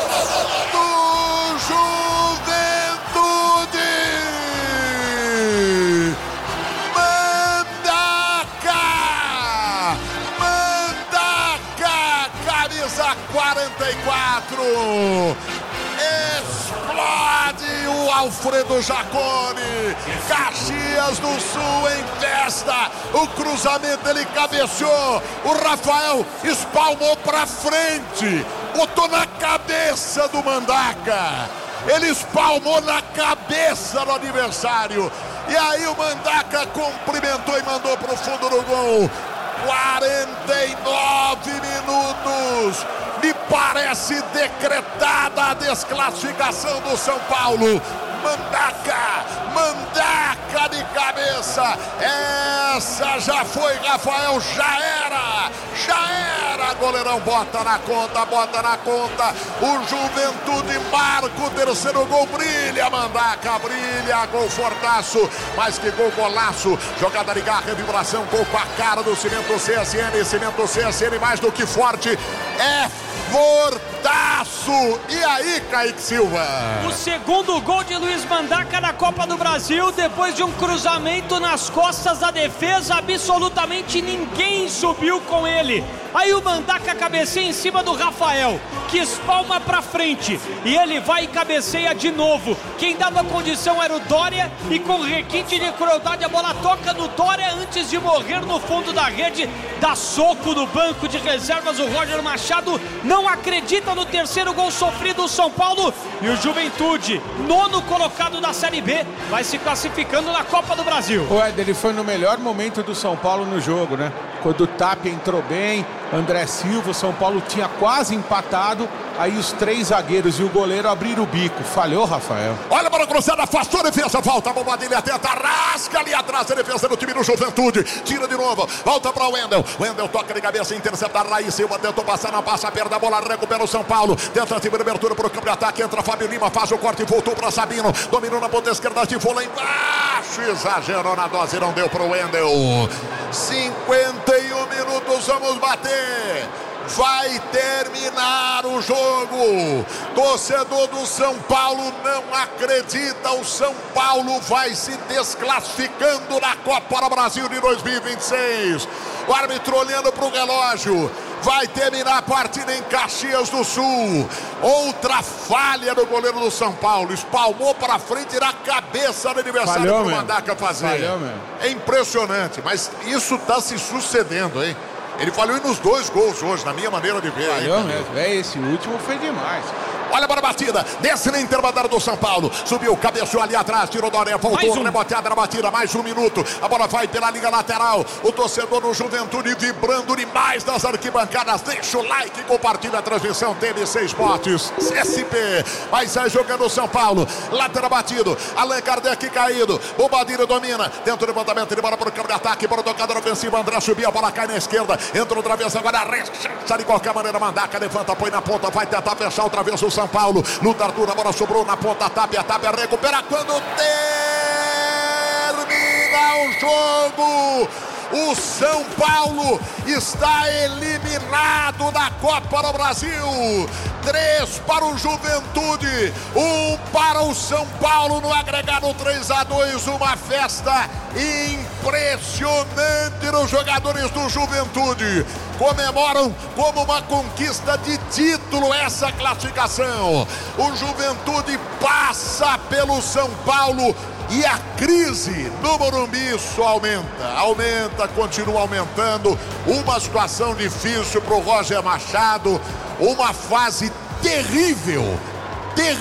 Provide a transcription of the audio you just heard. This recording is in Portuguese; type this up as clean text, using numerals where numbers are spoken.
do Juventude. Mandaca, camisa 44. Explode o Alfredo Jaconi. Caxias do Sul em festa. O cruzamento ele cabeceou. O Rafael espalmou pra frente. Botou na cabeça do Mandaca. Ele espalmou na cabeça do adversário. E aí o Mandaca cumprimentou e mandou pro fundo do gol. 49 minutos. Me parece decretada a desclassificação do São Paulo. Mandaca de cabeça. Essa já foi, Rafael, já era. Goleirão, bota na conta. O Juventude marca o terceiro gol, brilha, Mandaca, brilha, gol fortaço, mais que gol, golaço, jogada de garra, vibração, gol com a cara do Cimento CSN, mais do que forte, é fortaço. E aí, Kaique Silva? O segundo gol de Luiz Mandaca na Copa do Brasil, depois de um cruzamento nas costas da defesa, absolutamente ninguém subiu com ele. Aí o Mandaca cabeceia em cima do Rafael, que espalma pra frente, e ele vai e cabeceia de novo. Quem dava condição era o Dória, e com requinte de crueldade a bola toca no Dória antes de morrer no fundo da rede. Dá soco no banco de reservas o Roger Machado, não acredita no terceiro gol sofrido do São Paulo, e o Juventude, nono colocado da Série B, vai se classificando na Copa do Brasil. O Éder, ele foi no melhor momento do São Paulo no jogo, né? Quando o Tapia entrou bem, André Silva, o São Paulo tinha quase empatado, aí os três zagueiros e o goleiro abriram o bico. Falhou, Rafael. Olha para a cruzada, afastou a defesa, volta a Bobadilha, tenta, rasca ali atrás a defesa do time do Juventude, tira de novo, volta para o Wendel toca de cabeça, intercepta a Raí Silva, tentou passar, não passa, perde a bola, recupera o São Paulo, tenta a abertura para o campo de ataque, entra Fábio Lima, faz o corte e voltou para Sabino, dominou na ponta esquerda, tifou lá embaixo, exagerou na dose, não deu para o Wendel. 51 minutos, vamos bater. Vai terminar o jogo. Torcedor do São Paulo não acredita. O São Paulo vai se desclassificando na Copa do Brasil de 2026. O árbitro olhando para o relógio. Vai terminar a partida em Caxias do Sul. Outra falha do goleiro do São Paulo. Espalmou para frente na cabeça do adversário para o Mandaca fazer. É impressionante, mas isso está se sucedendo, hein? Ele falhou nos dois gols hoje, na minha maneira de ver. Falhou mesmo. Esse último foi demais. Olha para a batida, desce na intermediária do São Paulo, subiu, cabeceou ali atrás, tirou Dória, voltou, reboteada na batida, mais um minuto, a bola vai pela linha lateral, o torcedor do Juventude vibrando demais das arquibancadas, deixa o like e compartilha a transmissão TNC Esportes, CSP, vai sair jogando o São Paulo, lateral batido, Allan Kardec caído, o Bobadilha domina, dentro do levantamento de bola para o campo de ataque, para o tocador ofensivo, André subiu, a bola cai na esquerda, entra outra vez, agora rechaça de qualquer maneira, Mandaca, levanta, põe na ponta, vai tentar fechar outra vez o São Paulo, luta Arthur, a bola sobrou na ponta, Tapia recupera quando termina o jogo. O São Paulo está eliminado da Copa do Brasil. 3 para o Juventude, 1 para o São Paulo no agregado 3-2. Uma festa impressionante dos jogadores do Juventude. Comemoram como uma conquista de título essa classificação. O Juventude passa pelo São Paulo. E a crise no Morumbi só aumenta, continua aumentando. Uma situação difícil para o Roger Machado, uma fase terrível